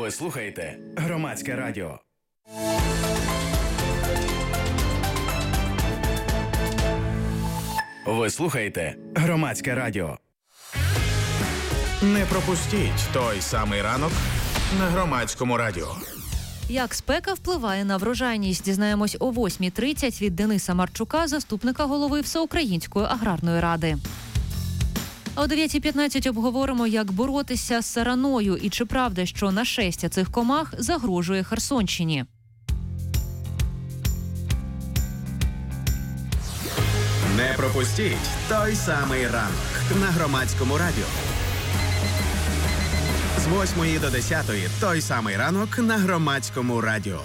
Ви слухаєте Громадське радіо. Ви слухаєте Громадське радіо. Не пропустіть той самий ранок на Громадському радіо. Як спека впливає на врожайність, дізнаємось о 8:30 від Дениса Марчука, заступника голови Всеукраїнської аграрної ради. А о 9:15 обговоримо, як боротися з сараною і чи правда, що нашестя цих комах загрожує Херсонщині. Не пропустіть той самий ранок на Громадському радіо. З 8 до 10 той самий ранок на Громадському радіо.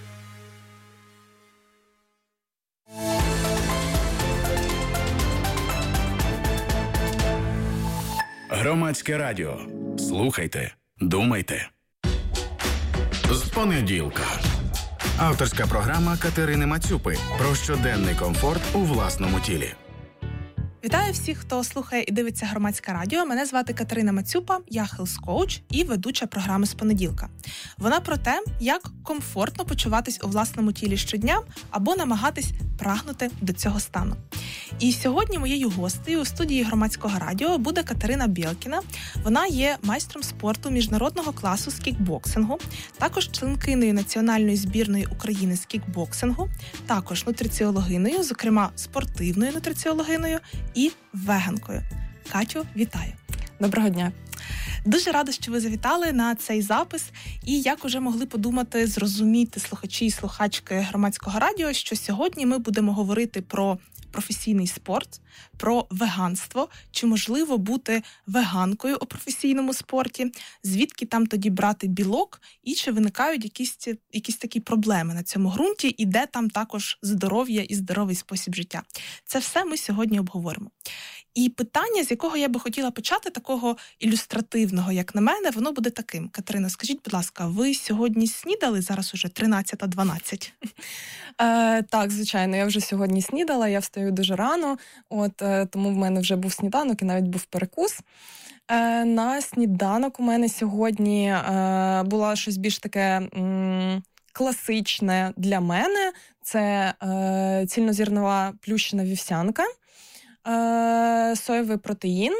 Громадське радіо. Слухайте, думайте. З понеділка. Авторська програма Катерини Мацюпи про щоденний комфорт у власному тілі. Вітаю всіх, хто слухає і дивиться Громадське радіо. Мене звати Катерина Мацюпа, я хелс-коуч і ведуча програми «З понеділка». Вона про те, як комфортно почуватись у власному тілі щодня або намагатись прагнути до цього стану. І сьогодні моєю гостею у студії Громадського радіо буде Катерина Бєлкіна. Вона є майстром спорту міжнародного класу з кікбоксингу, також членкиною національної збірної України з кікбоксингу, також нутриціологиною, зокрема спортивною нутриціологиною і веганкою. Катю, вітаю! Доброго дня! Дуже рада, що ви завітали на цей запис. І як уже могли подумати, зрозуміти слухачі і слухачки Громадського радіо, що сьогодні ми будемо говорити про професійний спорт, про веганство, чи можливо бути веганкою у професійному спорті, звідки там тоді брати білок, і чи виникають якісь такі проблеми на цьому ґрунті, і де там також здоров'я і здоровий спосіб життя. Це все ми сьогодні обговоримо. І питання, з якого я би хотіла почати, такого ілюстративного, як на мене, воно буде таким. Катерина, скажіть, будь ласка, ви сьогодні снідали? Зараз уже 13:12. Так, звичайно, я вже сьогодні снідала, я встаю дуже рано, тому в мене вже був сніданок і навіть був перекус. На сніданок у мене сьогодні було щось більш таке класичне для мене. Це цільнозернова плющена вівсянка, соєвий протеїн,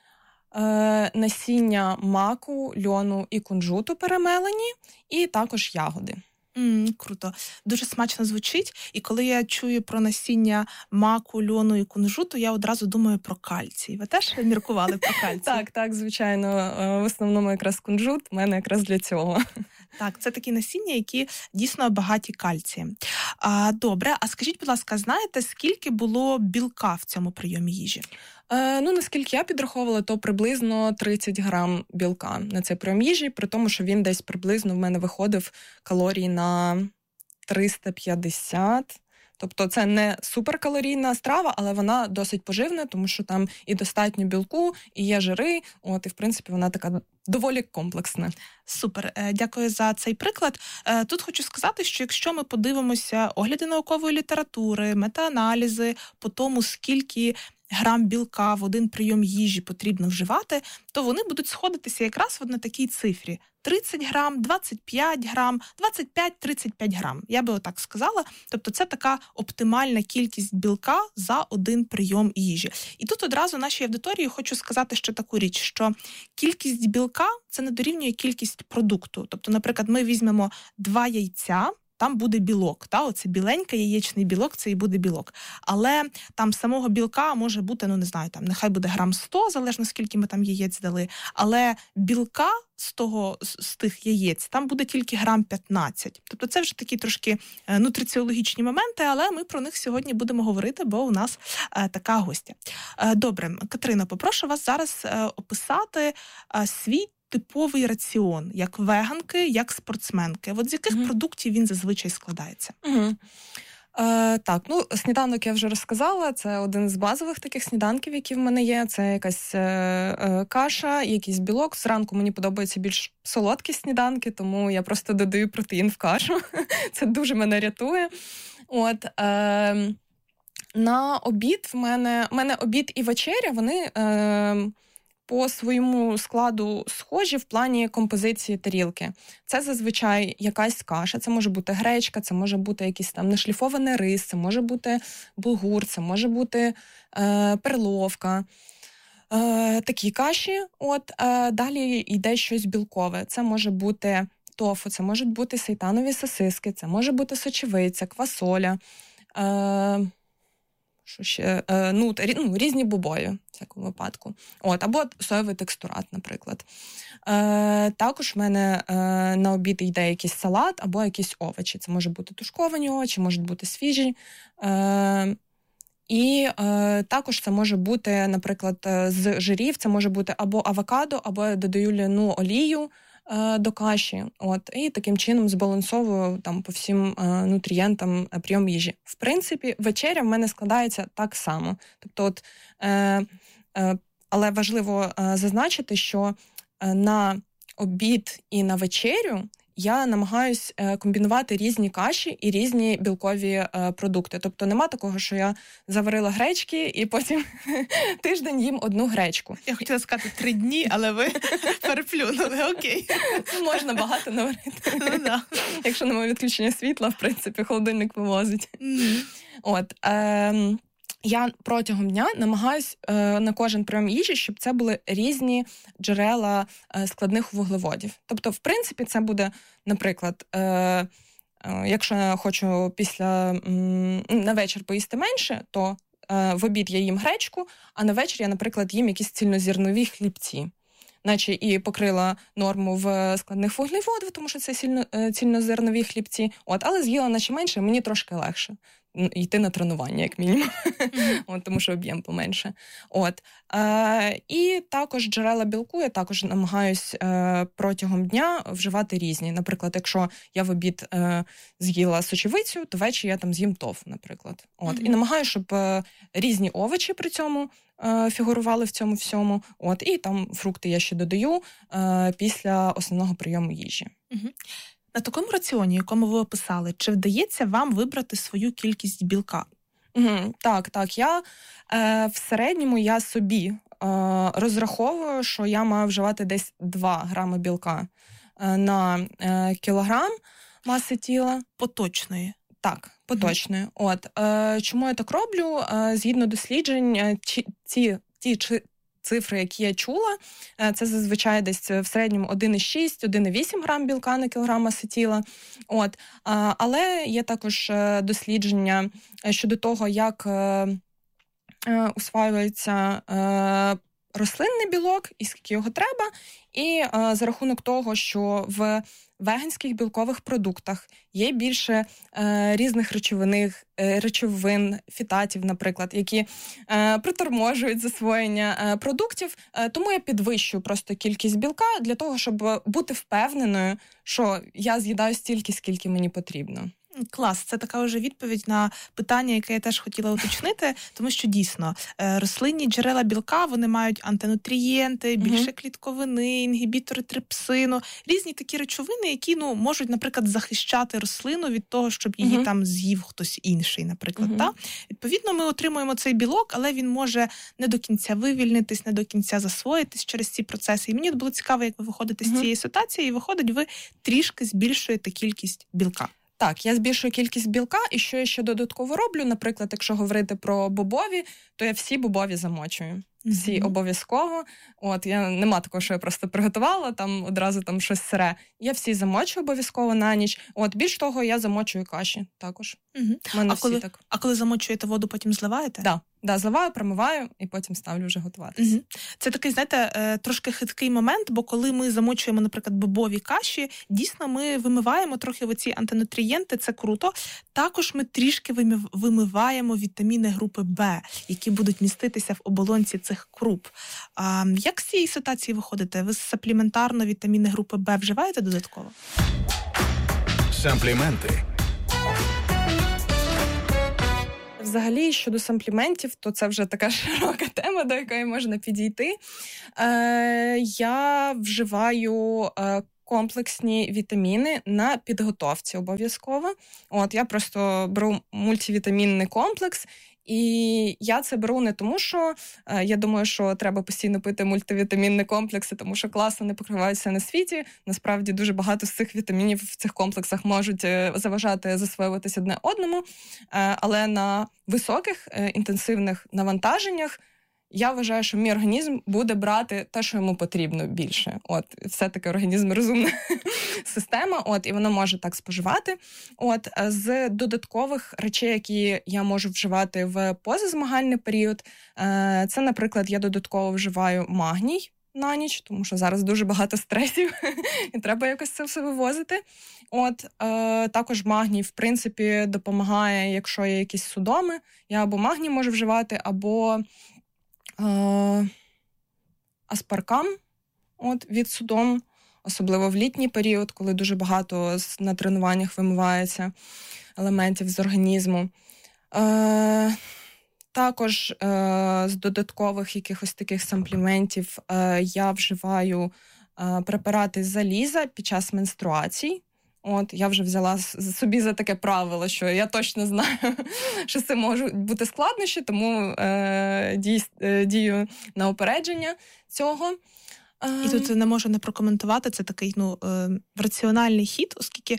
насіння маку, льону і кунжуту перемелені, і також ягоди. Круто. Дуже смачно звучить. І коли я чую про насіння маку, льону і кунжуту, я одразу думаю про кальцій. Ви теж міркували про кальцій? Так, звичайно. В основному якраз кунжут в мене якраз для цього. Так, це такі насіння, які дійсно багаті кальцієм. Добре, а скажіть, будь ласка, знаєте, скільки було білка в цьому прийомі їжі? Наскільки я підраховувала, то приблизно 30 грам білка на цей прийом їжі, при тому, що він десь приблизно в мене виходив калорій на 350. Тобто це не суперкалорійна страва, але вона досить поживна, тому що там і достатньо білку, і є жири, і в принципі вона така доволі комплексна. Супер, дякую за цей приклад. Тут хочу сказати, що якщо ми подивимося огляди наукової літератури, метааналізи по тому, скільки грам білка в один прийом їжі потрібно вживати, то вони будуть сходитися якраз на такій цифрі. 30 грам, 25 грам, 25-35 грам. Я би отак сказала. Тобто це така оптимальна кількість білка за один прийом їжі. І тут одразу нашій аудиторії хочу сказати ще таку річ, що кількість білка – це не дорівнює кількість продукту. Тобто, наприклад, ми візьмемо 2 яйця, там буде білок, оце біленький яєчний білок, це і буде білок. Але там самого білка може бути, нехай буде грам 100, залежно скільки ми там яєць дали, але білка з тих яєць там буде тільки грам 15. Тобто це вже такі трошки нутриціологічні моменти, але ми про них сьогодні будемо говорити, бо у нас така гостя. Добре, Катерино, попрошу вас зараз описати свій типовий раціон, як веганки, як спортсменки. От з яких продуктів він зазвичай складається? Сніданок я вже розказала, це один з базових таких сніданків, які в мене є. Це якась каша, якийсь білок. Зранку мені подобаються більш солодкі сніданки, тому я просто додаю протеїн в кашу. Це дуже мене рятує. На обід в мене обід і вечеря, вони по своєму складу схожі в плані композиції тарілки. Це зазвичай якась каша, це може бути гречка, це може бути якийсь там нешліфований рис, це може бути булгур, це може бути перловка. Такі каші. Далі йде щось білкове. Це може бути тофу, це можуть бути сейтанові сосиски, це може бути сочевиця, квасоля, різні бобові в всякому випадку. Або соєвий текстурат, наприклад. Також в мене на обід йде якийсь салат або якісь овочі. Це може бути тушковані овочі, можуть бути свіжі. І також це може бути, наприклад, з жирів, це може бути або авокадо, або я додаю ляну олію до каші. І таким чином збалансовую там по всім нутрієнтам прийом їжі. В принципі, вечеря в мене складається так само. Тобто, але важливо зазначити, що на обід і на вечерю я намагаюсь комбінувати різні каші і різні білкові продукти. Тобто нема такого, що я заварила гречки і потім тиждень їм одну гречку. Я хотіла сказати 3 дні, але ви переплюнули, окей. Можна багато наварити. Якщо немає відключення світла, в принципі, холодильник вивозить. Я протягом дня намагаюсь на кожен прийом їжі, щоб це були різні джерела складних вуглеводів. Тобто, в принципі, це буде, наприклад, якщо я хочу на вечір поїсти менше, то в обід я їм гречку, а на вечір я, наприклад, їм якісь цільнозернові хлібці. Наче і покрила норму в складних вуглеводів, тому що це цільнозернові хлібці, але з'їла наче менше, мені трошки легше йти на тренування, як мінімум, тому що об'єм поменше. І також джерела білку я також намагаюсь протягом дня вживати різні. Наприклад, якщо я в обід з'їла сочевицю, то ввечері я там з'їм тофу, наприклад. І намагаюся, щоб різні овочі при цьому фігурували в цьому всьому. І там фрукти я ще додаю після основного прийому їжі. На такому раціоні, якому ви описали, чи вдається вам вибрати свою кількість білка? Так. Я в середньому я собі розраховую, що я маю вживати десь 2 грами білка на кілограм маси тіла. Поточної? Так, поточної. Чому я так роблю? Згідно досліджень, ті цифри, які я чула, це зазвичай десь в середньому 1,6-1,8 грам білка на кілограм маси тіла. Але є також дослідження щодо того, як усваюється рослинний білок і скільки його треба, і за рахунок того, що в веганських білкових продуктах є більше різних речовин, фітатів, наприклад, які приторможують засвоєння продуктів, тому я підвищую просто кількість білка для того, щоб бути впевненою, що я з'їдаю стільки, скільки мені потрібно. Клас, це така вже відповідь на питання, яке я теж хотіла уточнити, тому що дійсно рослинні джерела білка, вони мають антинутрієнти, більше клітковини, інгібітори трипсину, різні такі речовини, які можуть, наприклад, захищати рослину від того, щоб її там з'їв хтось інший, наприклад. Та? Відповідно, ми отримуємо цей білок, але він може не до кінця вивільнитись, не до кінця засвоїтись через ці процеси. І мені було цікаво, як ви виходите з цієї ситуації, і виходить, ви трішки збільшуєте кількість білка. Так, я збільшую кількість білка, і що я ще додатково роблю, наприклад, якщо говорити про бобові, то я всі бобові замочую. Всі обов'язково. Нема такого, що я просто приготувала, там одразу там щось сире. Я всі замочую обов'язково на ніч. Більш того, я замочую каші також. А коли замочуєте воду, потім зливаєте? Да, зливаю, промиваю і потім ставлю вже готуватися. Це такий, знаєте, трошки хиткий момент, бо коли ми замочуємо, наприклад, бобові каші, дійсно ми вимиваємо трохи оці антинутрієнти, це круто. Також ми трішки вимиваємо вітаміни групи Б, які будуть міститися в оболонці цих круп. Як з цієї ситуації виходите? Ви сапліментарно вітаміни групи Б вживаєте додатково? Сампліменти. Взагалі, щодо сампліментів, то це вже така широка тема, до якої можна підійти. Я вживаю комплексні вітаміни на підготовці обов'язково. Я просто беру мультивітамінний комплекс І я це беру не тому, що я думаю, що треба постійно пити мультивітамінні комплекси, тому що класно не покриваються на світі. Насправді дуже багато з цих вітамінів в цих комплексах можуть заважати засвоюватися одне одному. Але на високих інтенсивних навантаженнях я вважаю, що мій організм буде брати те, що йому потрібно більше. Все-таки організм розумна система, і воно може так споживати. З додаткових речей, які я можу вживати в позазмагальний період, це, наприклад, я додатково вживаю магній на ніч, тому що зараз дуже багато стресів, і треба якось це все вивозити. Також магній, в принципі, допомагає, якщо є якісь судоми. Я або магній можу вживати, або аспаркам від судом, особливо в літній період, коли дуже багато на тренуваннях вимивається елементів з організму. Також з додаткових якихось таких сампліментів я вживаю препарати з заліза під час менструацій. Я вже взяла собі за таке правило, що я точно знаю, що це можуть бути складнощі, тому дію на упередження цього. І тут не можу не прокоментувати, це такий раціональний хід, оскільки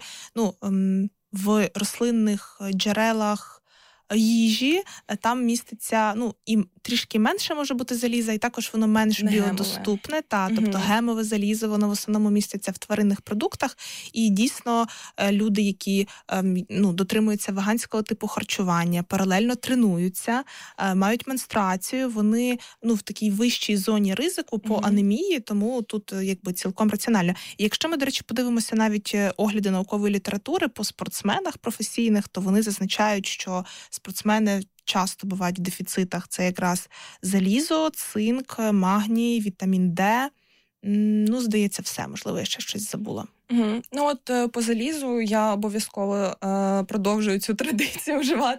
в рослинних джерелах їжі там міститься, і трішки менше може бути заліза, і також воно менш біодоступне. Тобто гемове залізо, воно в основному міститься в тваринних продуктах. І дійсно люди, які дотримуються веганського типу харчування, паралельно тренуються, мають менструацію, вони в такій вищій зоні ризику по анемії, тому тут цілком раціонально. І якщо ми, до речі, подивимося навіть огляди наукової літератури по спортсменах професійних, то вони зазначають, що спортсмени часто бувають в дефіцитах. Це якраз залізо, цинк, магній, вітамін Д. Здається, все. Можливо, я ще щось забула. По залізу я обов'язково продовжую цю традицію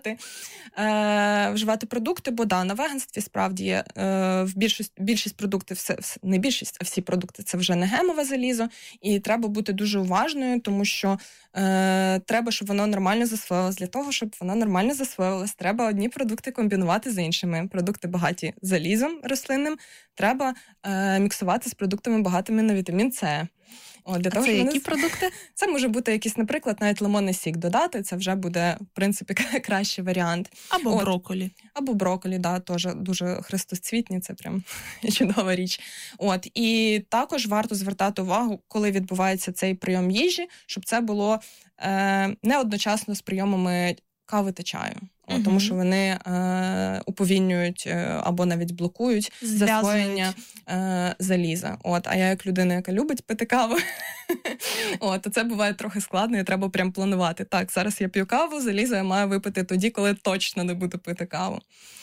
вживати продукти, бо на веганстві справді в більшість продуктів, не більшість, а всі продукти це вже не гемове залізо, і треба бути дуже уважною, тому що треба, щоб воно нормально засвоювалось. Для того, щоб воно нормально засвоювалось, треба одні продукти комбінувати з іншими. Продукти багаті залізом рослинним треба міксувати з продуктами багатими на вітамін С. Це які продукти? Це може бути якийсь, наприклад, навіть лимонний сік додати, це вже буде, в принципі, кращий варіант. Або брокколі. Або брокколі, теж дуже хрестоцвітні, це прям чудова річ. І також варто звертати увагу, коли відбувається цей прийом їжі, щоб це було не одночасно з прийомами кави та чаю. Тому що вони уповільнюють або навіть блокують засвоєння заліза. А я як людина, яка любить пити каву, то це буває трохи складно і треба прям планувати. Так, зараз я п'ю каву, залізо я маю випити тоді, коли точно не буду пити каву.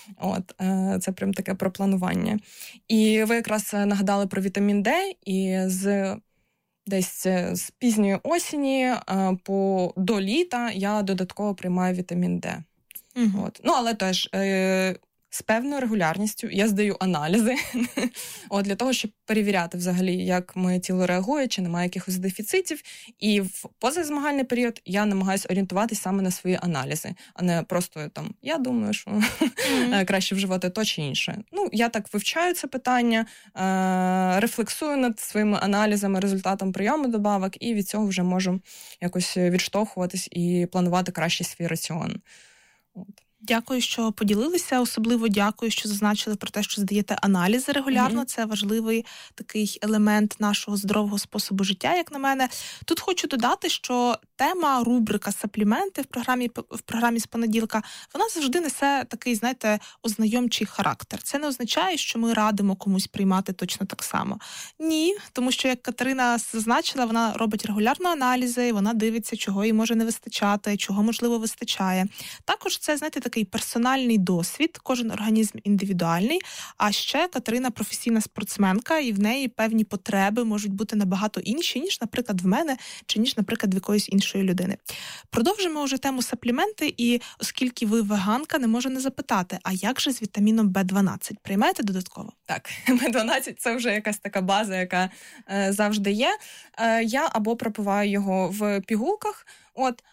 Це прям таке про планування. І ви якраз нагадали про вітамін Д, і десь з пізньої осені до літа я додатково приймаю вітамін Д. Але теж з певною регулярністю я здаю аналізи для того, щоб перевіряти взагалі, як моє тіло реагує, чи немає якихось дефіцитів. І в позазмагальний період я намагаюся орієнтуватись саме на свої аналізи, а не просто я думаю, що краще вживати то чи інше. Я так вивчаю це питання, рефлексую над своїми аналізами, результатом прийому добавок, і від цього вже можу якось відштовхуватись і планувати краще свій раціон. Дякую, що поділилися. Особливо дякую, що зазначили про те, що здаєте аналізи регулярно. Це важливий такий елемент нашого здорового способу життя, як на мене. Тут хочу додати, що тема, рубрика «Сапліменти» в програмі з понеділка, вона завжди несе такий, ознайомчий характер. Це не означає, що ми радимо комусь приймати точно так само. Ні, тому що, як Катерина зазначила, вона робить регулярно аналізи, вона дивиться, чого їй може не вистачати, чого, можливо, вистачає. Також це, такий персональний досвід, кожен організм індивідуальний, а ще Катерина професійна спортсменка, і в неї певні потреби можуть бути набагато інші, ніж, наприклад, в мене, чи ніж, наприклад, в якоїсь іншої людини. Продовжимо вже тему сапліменти, і оскільки ви веганка, не можу не запитати, а як же з вітаміном В12? Приймаєте додатково? Так, В12 – це вже якась така база, яка завжди є. Я або пропиваю його в пігулках,